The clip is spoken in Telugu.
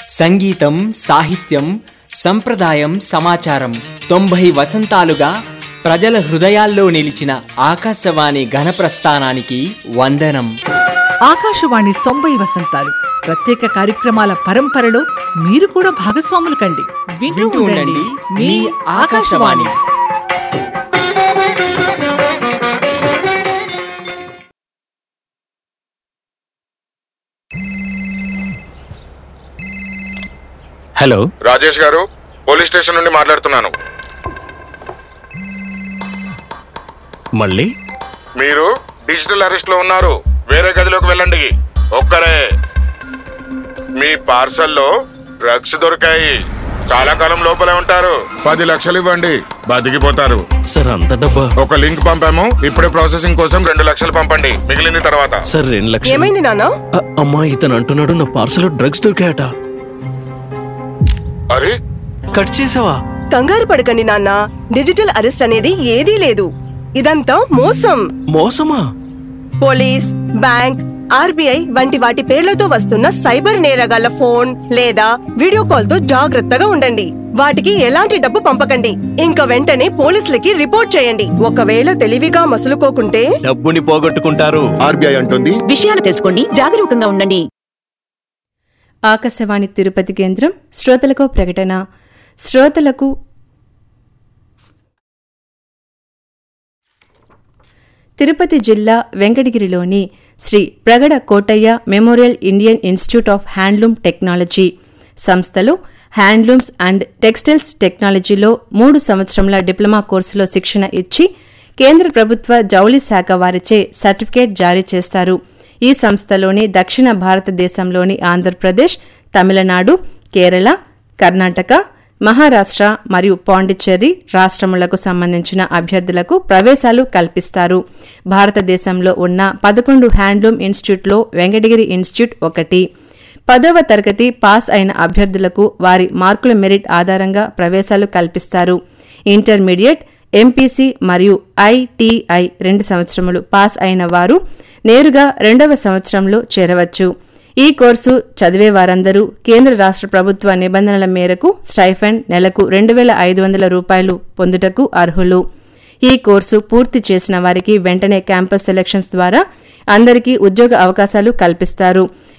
సంగీతం, సాహిత్యం, సంప్రదాయం, సమాచారం 90 వసంతాలుగా ప్రజల హృదయాల్లో నిలిచిన ఆకాశవాణి ఘనప్రస్థానానికి వందనం. ఆకాశవాణి 90 వసంతాలు ప్రత్యేక కార్యక్రమాల పరంపరలో మీరు కూడా భాగస్వాములు కండి. వింటూ ఉండండి మీ ఆకాశవాణి. హలో, రాజేష్ గారు, పోలీస్ స్టేషన్ నుండి మాట్లాడుతున్నాను. మళ్ళీ మీరు డిజిటల్ అరెస్ట్ లో ఉన్నారు. వేరే గదిలోకి వెళ్ళండి. ఒక్కరే. మీ పార్సల్లో డ్రగ్స్ దొరికాయి. చాలా కాలం లోపలే ఉంటారు. 10 లక్షలు ఇవ్వండి, బతికిపోతారు. సార్, అంత డబ్బా? ఒక లింక్ పంపాము, ఇప్పుడే ప్రాసెసింగ్ కోసం 2 లక్షలు పంపండి, మిగిలింది తర్వాత. సార్, 2 లక్షలు. ఏమైంది నాన్న? అమ్మా, ఇతను అంటున్నాడు నా పార్సల్ డ్రగ్స్ దొరికాయట. అరే, కట్ చేసావా? కంగారు పడకండి నాన్న, డిజిటల్ అరెస్ట్ అనేది ఏదీ లేదు. ఇదంతా మోసం. మోసమా? పోలీస్, బ్యాంక్, ఆర్బీఐ వంటి వాటి పేర్లతో వస్తున్న సైబర్ నేరగాళ్ల ఫోన్ లేదా వీడియో కాల్ తో జాగ్రత్తగా ఉండండి. వాటికి ఎలాంటి డబ్బు పంపకండి. ఇంకా వెంటనే పోలీసులకి రిపోర్ట్ చేయండి. ఒకవేళ తెలివిగా మసులుకోకుంటే డబ్బుని పోగొట్టుకుంటారు. ఆర్బీఐ అంటుంది. విషయాలు తెలుసుకోండి, జాగరూకంగా ఉండండి. ఆకాశవాణి తిరుపతి కేంద్రం. శ్రోతలకు ప్రకటన. శ్రోతలకు తిరుపతి జిల్లా వెంకటగిరిలోని Shri Pragada Kotaiah memorial Indian institute of handloom technology సంస్థలో హ్యాండ్లూమ్స్ అండ్ టెక్స్టైల్స్ టెక్నాలజీలో 3 సంవత్సరముల డిప్లొమా కోర్సులో శిక్షణ ఇచ్చి కేంద్ర ప్రభుత్వ జౌళి శాఖ వారిచే సర్టిఫికేట్ జారీ చేస్తారు. ఈ సంస్థలోని దక్షిణ భారతదేశంలోని ఆంధ్రప్రదేశ్, తమిళనాడు, కేరళ, కర్ణాటక, మహారాష్ట్ర మరియు పాండిచ్చేరి రాష్ట్రములకు సంబంధించిన అభ్యర్థులకు ప్రవేశాలు కల్పిస్తారు. భారతదేశంలో ఉన్న 11 హ్యాండ్లూమ్ ఇన్స్టిట్యూట్లో వెంకటగిరి ఇన్స్టిట్యూట్ ఒకటి. 10వ తరగతి పాస్ అయిన అభ్యర్థులకు వారి మార్కుల మెరిట్ ఆధారంగా ప్రవేశాలు కల్పిస్తారు. ఇంటర్మీడియట్, ఎంపీసీ మరియు ఐటీఐ 2 సంవత్సరములు పాస్ అయిన వారు నేరుగా 2వ సంవత్సరంలో చేరవచ్చు. ఈ కోర్సు చదివే వారందరూ కేంద్ర రాష్ట్ర ప్రభుత్వ నిబంధనల మేరకు స్టైఫండ్ నెలకు 2,500 రూపాయలు పొందుటకు అర్హులు. ఈ కోర్సు పూర్తి చేసిన వారికి వెంటనే క్యాంపస్ సెలక్షన్స్ ద్వారా అందరికీ ఉద్యోగ అవకాశాలు కల్పిస్తారు.